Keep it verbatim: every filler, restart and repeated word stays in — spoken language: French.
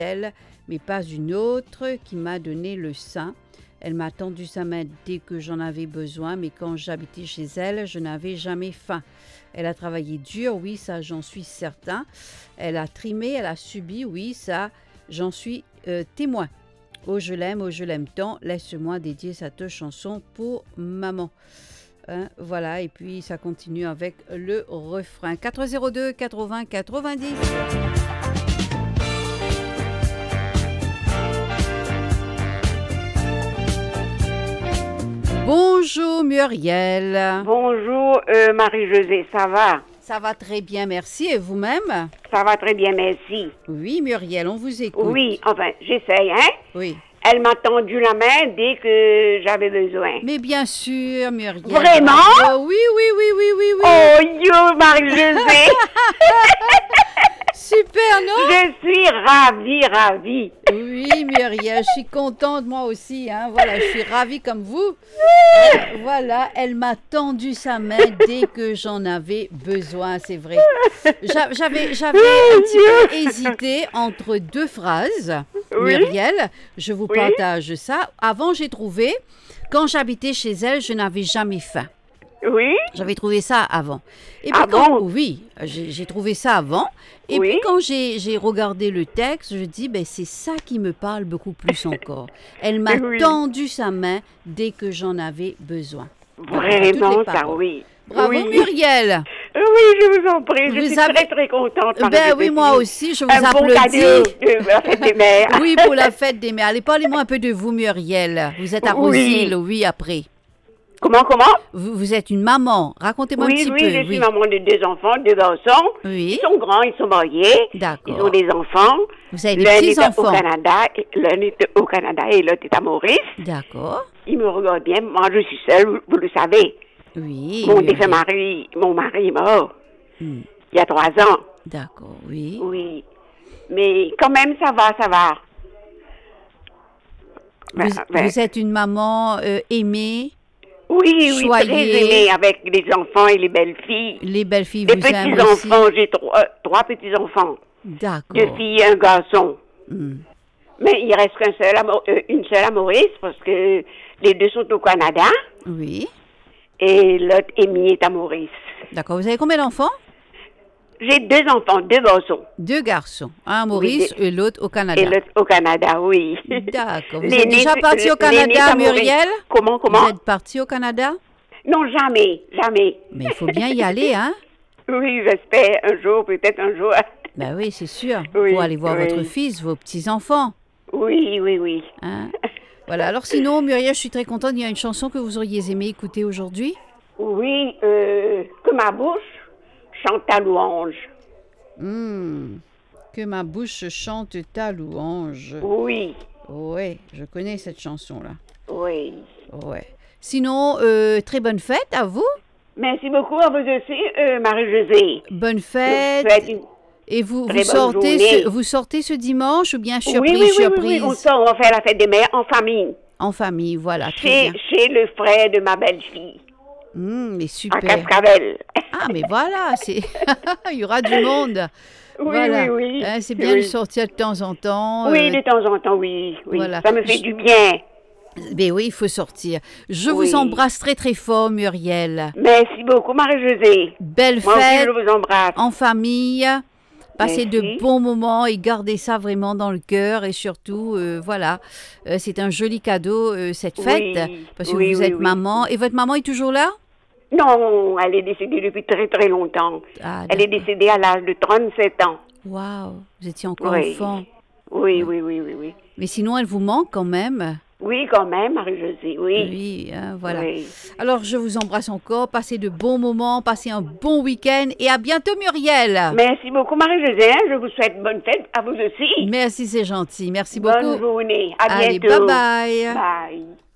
elle, mais pas une autre qui m'a donné le sein. Elle m'a tendu sa main dès que j'en avais besoin, mais quand j'habitais chez elle, je n'avais jamais faim. Elle a travaillé dur, oui, ça j'en suis certain. Elle a trimé, elle a subi, oui, ça j'en suis euh, témoin. Oh, je l'aime, oh, je l'aime tant. Laisse-moi dédier cette chanson pour maman. Hein, voilà, et puis ça continue avec le refrain. quatre zéro deux quatre-vingts quatre-vingt-dix. Bonjour Muriel. Bonjour euh, Marie-Josée, ça va? Ça va très bien, merci. Et vous-même? Ça va très bien, merci. Oui Muriel, on vous écoute. Oui, enfin, j'essaye, hein? Oui. Elle m'a tendu la main dès que j'avais besoin. Mais bien sûr, Muriel. Vraiment? Oh, oui, oui, oui, oui, oui, oui. Oh, yo, Marie-Josée. Super, non? Je suis ravie, ravie. Oui, Muriel, je suis contente, moi aussi. Hein. Voilà, je suis ravie comme vous. Euh, voilà, elle m'a tendu sa main dès que j'en avais besoin, c'est vrai. J'a- J'avais, j'avais un petit peu hésité entre deux phrases. Oui. Muriel, je vous Oui. partage ça. Avant, j'ai trouvé, quand j'habitais chez elle, je n'avais jamais faim. Oui? J'avais trouvé ça avant. Et puis Ah quand, bon? oui, j'ai j'ai trouvé ça avant. Et Oui. puis quand j'ai j'ai regardé le texte, je dis, ben c'est ça qui me parle beaucoup plus encore. Elle m'a Oui. tendu sa main dès que j'en avais besoin. Voilà, Vraiment, toutes les ça, paroles. oui. Bravo Oui. Muriel. Oui, je vous en prie, je Vous suis avez- très, très contente. Ben Marie-Josée. oui, moi aussi, je vous Un bon applaudis. cadeau de la fête des mères. Oui, pour la fête des mères. Allez, parlez-moi un peu de vous, Muriel. Vous êtes à Oui. Rosil, oui, après. Comment, comment? Vous, vous êtes une maman. Racontez-moi Oui, un petit oui, peu. je suis maman de deux enfants, deux garçons. Oui. Ils sont grands, ils sont mariés. D'accord. Ils ont des enfants. Vous avez des L'un est petits-enfants. au Canada, et- l'un est au Canada et l'autre est à Maurice. D'accord. Ils me regardent bien. Moi, je suis seule, vous, vous le savez. Oui. Mon Muriel. défunt mari, mon mari est mort Hmm. il y a trois ans. D'accord, oui. Oui. Mais quand même, ça va, ça va. Ben, Vous, ben, vous êtes une maman euh, aimée. oui, oui, choyée. très aimée avec les enfants et les belles filles. Les belles filles Les vous aiment aussi. petits-enfants, j'ai trois, euh, trois petits-enfants. Deux D'accord. filles et un garçon. Hmm. Mais il reste qu'un seul à, Mau- euh, une seule à Maurice parce que les deux sont au Canada Oui. et l'autre Amy est à Maurice. D'accord. Vous avez combien d'enfants? J'ai deux enfants, deux garçons. Deux garçons. Un à Maurice Oui, et l'autre au Canada. Et l'autre au Canada, oui. D'accord. Vous êtes L'aîné- déjà parti au l'aîné est Canada, à Maurice. Muriel? Comment, comment? Vous êtes parti au Canada? Non, jamais, jamais. Mais il faut bien y aller, hein? Oui, j'espère un jour, peut-être un jour. Ben oui, c'est sûr. Oui, Pour aller voir oui. votre fils, vos petits-enfants. Oui, oui, oui. Hein? Voilà. Alors sinon, Muriel, je suis très contente. Il y a une chanson que vous auriez aimé écouter aujourd'hui. Oui, euh, que ma bouche chante ta louange. Hmm. Que ma bouche chante ta louange. Oui, Ouais, je connais cette chanson-là. oui. Ouais. Sinon, euh, très bonne fête à vous. Merci beaucoup à vous aussi, euh, Marie-Josée. Bonne Je vous fête. souhaite une- Et vous, vous, très bonne sortez journée. ce, vous sortez ce dimanche ou bien surprise, oui, oui, oui, oui, surprise oui, on sort, on va faire la fête des mères en famille. en famille, voilà, très Chez, bien. chez le frère de ma belle-fille, Hmm, mais à super. Cascavel. Ah, mais voilà, c'est il y aura du monde. Oui, Voilà. oui, oui. Hein, c'est bien de Oui. sortir de temps en temps. Oui, euh, de temps en temps, oui. oui. voilà. Ça me fait Je- du bien. Mais oui, il faut sortir. Je Oui. vous embrasse très très fort, Muriel. Merci beaucoup, Marie-Josée. Belle Moi aussi, fête je vous embrasse. en famille. Passez de Merci. bons moments et gardez ça vraiment dans le cœur. Et surtout, euh, voilà, euh, c'est un joli cadeau, euh, cette Oui, fête, parce que oui, vous oui, êtes oui. maman. Et votre maman est toujours là? Non, elle est décédée depuis très, très longtemps. Ah, Elle est d'accord. décédée à l'âge de trente-sept ans. Waouh, vous étiez encore Oui. enfant. Oui, oui, oui, oui, oui. Mais sinon, elle vous manque quand même. Oui, quand même, Marie-Josée, oui. Oui, hein, voilà. Oui. Alors, je vous embrasse encore. Passez de bons moments, passez un bon week-end et à bientôt, Muriel. Merci beaucoup, Marie-Josée. Je vous souhaite bonne fête à vous aussi. Merci, c'est gentil. Merci Bonne beaucoup. journée. À Allez, bientôt. bye bye. Bye.